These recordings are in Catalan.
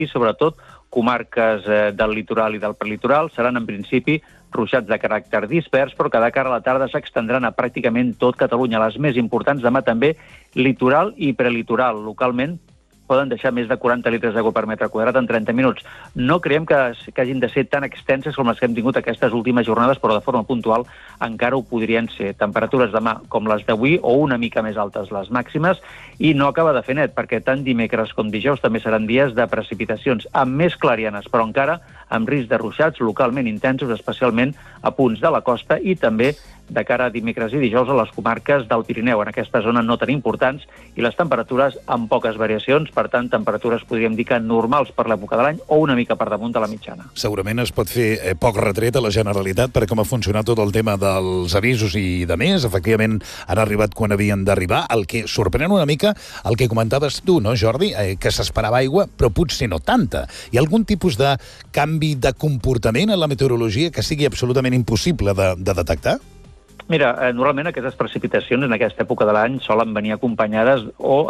i sobretot comarques del litoral i del prelitoral seran en principi ruixats de caràcter dispers, però que de cara a la tarda s'extendran a pràcticament tot Catalunya. Les més importants demà també litoral i prelitoral. Localment poden deixar més de 40 litres d'aigua per metre quadrat en 30 minuts. No creiem que hagin de ser tan extenses com les que hem tingut aquestes últimes jornades, però de forma puntual encara ho podrien ser. Temperatures demà com les d'avui o una mica més altes les màximes, i no acaba de fer net, perquè tant dimecres com dijous també seran dies de precipitacions, amb més clarianes, però encara amb risc de ruixats localment intensos, especialment a punts de la costa i també de cara a dimecres i dijous a les comarques del Pirineu. En aquesta zona no tan importants i les temperatures amb poques variacions, per tant, temperatures podríem dir que normals per l'època de l'any o una mica per damunt de la mitjana. Segurament es pot fer poc retret a la Generalitat per com ha funcionat tot el tema dels avisos i de més. Efectivament, han arribat quan havien d'arribar. El que sorprèn una mica, el que comentaves tu, no, Jordi? Que s'esperava aigua, però potser no tanta. Hi ha algun tipus de canvi de comportament en la meteorologia que sigui absolutament impossible de detectar? Mira, normalment aquestes precipitacions en aquesta època de l'any solen venir acompanyades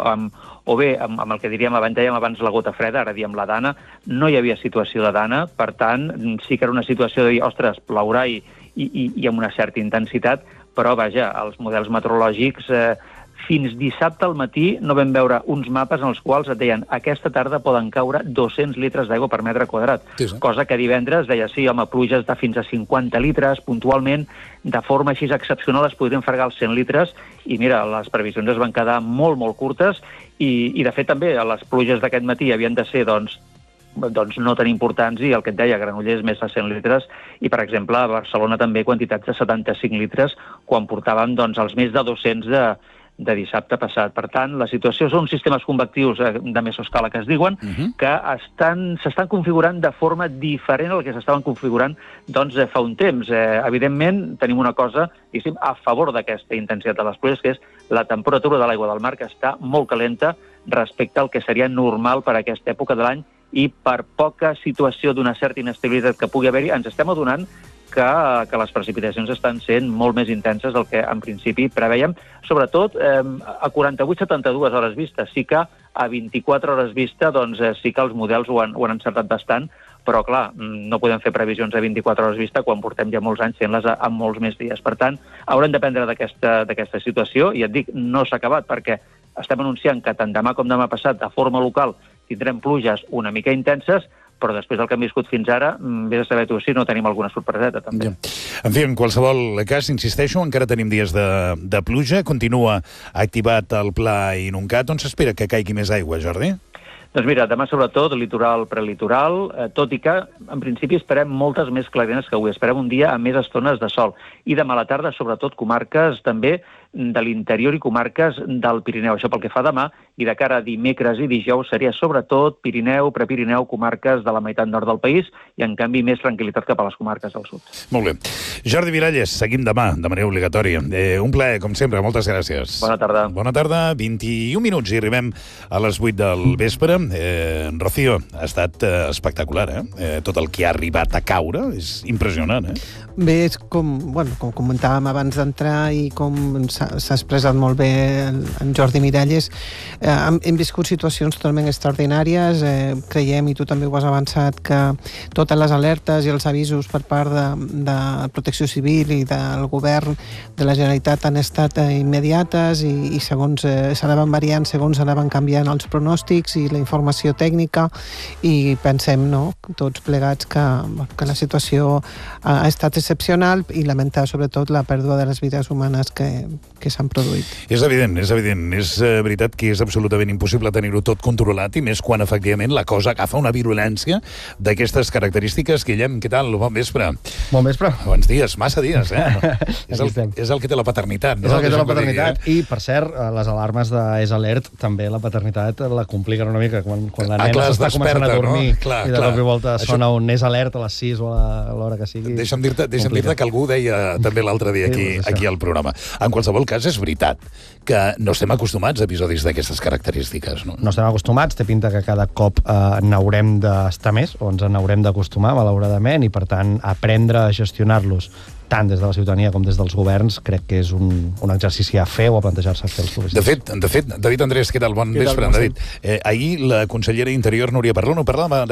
o bé amb el que dèiem abans la gota freda, ara diem la dana. No hi havia situació de dana, per tant, sí que era una situació de dir, ostres, plourà i amb una certa intensitat, però vaja, els models meteorològics fins dissabte al matí no vam veure uns mapes en els quals et deien aquesta tarda poden caure 200 litres d'aigua per metre quadrat, cosa que divendres deia sí, home, pluges de fins a 50 litres puntualment, de forma així excepcional es podrien fregar els 100 litres i mira, les previsions es van quedar molt, molt curtes i de fet també les pluges d'aquest matí havien de ser doncs no tan importants i el que et deia, Granollers més de 100 litres i, per exemple, a Barcelona també quantitats de 75 litres quan portàvem els més de 200 de dissabte passat. Per tant, la situació són sistemes convectius de mesoscala que es diuen, que s'estan configurant de forma diferent a la que s'estaven configurant fa un temps. Evidentment, tenim una cosa a favor d'aquesta intensitat de les pluges, que és la temperatura de l'aigua del mar, que està molt calenta respecte al que seria normal per a aquesta època de l'any i per poca situació d'una certa inestabilitat que pugui haver-hi, ens estem adonant que les precipitacions estan sent molt més intenses del que en principi preveiem, sobretot a 48-72 hores vista. Sí que a 24 hores vista sí que els models ho han encertat bastant, però clar, no podem fer previsions a 24 hores vista quan portem ja molts anys fent-les en molts més dies. Per tant, haurem d'aprendre d'aquesta situació i et dic, no s'ha acabat perquè estem anunciant que tant demà com demà passat de forma local tindrem pluges una mica intenses, però després del que hem viscut fins ara, vés a saber tu si no tenim alguna sorpreseta, també. En fi, en qualsevol cas, insisteixo, encara tenim dies de pluja, continua activat el pla Inuncat. On s'espera que caigui més aigua, Jordi? Doncs mira, demà sobretot litoral, prelitoral, tot i que en principi esperem moltes més clarianes que avui. Esperem un dia amb més estones de sol. I demà a la tarda, sobretot, comarques també de l'interior i comarques del Pirineu. Això pel que fa demà, i de cara a dimecres i dijous seria sobretot Pirineu, Prepirineu, comarques de la meitat nord del país, i en canvi més tranquil·litat cap a les comarques del sud. Molt bé. Jordi Miralles, seguim demà, de manera obligatòria. Un plaer, com sempre, moltes gràcies. Bona tarda. Bona tarda, 21 minuts i arribem a les 8 del vespre. Rocío, ha estat espectacular, tot el que ha arribat a caure, és impressionant, Bé, és com comentàvem abans d'entrar i com s'ha expressat molt bé en Jordi Miralles, hem viscut situacions totalment extraordinàries, creiem, i tu també ho has avançat, que totes les alertes i els avisos per part de Protecció Civil i del govern de la Generalitat han estat immediates i segons s'anaven variant, segons anaven canviant els pronòstics i la informació tècnica, i pensem, tots plegats, que la situació ha estat excepcional i lamentar sobretot la pèrdua de les vides humanes que s'han produït. És evident. És veritat que és absolutament impossible tenir-ho tot controlat, i més quan efectivament la cosa agafa una virulència d'aquestes característiques. Guillem, què tal? Bon vespre. Bon vespre. Bons dies, massa dies, És el que té la paternitat, no? És el que té la paternitat, i per cert, les alarmes d'ES Alert també la paternitat la compliquen una mica quan la nena s'està començant a dormir i de cop i volta sona un ES Alert a les 6 o a l'hora que sigui. Deixa'm dir-te que algú deia també l'altre dia aquí al programa. En qualsevol cas, és veritat que no estem acostumats a episodis d'aquestes característiques, no? No estem acostumats, té pinta que cada cop n'haurem d'estar més, o ens n'haurem d'acostumar, malauradament, i per tant aprendre a gestionar-los tant des de la ciutadania com des dels governs, crec que és un exercici a fer o a plantejar-se a fer els propers dies. De fet, David Andrés, què tal? Bon vespre, David. Ahir la consellera d'Interior, Núria Parlon, ho parlàvem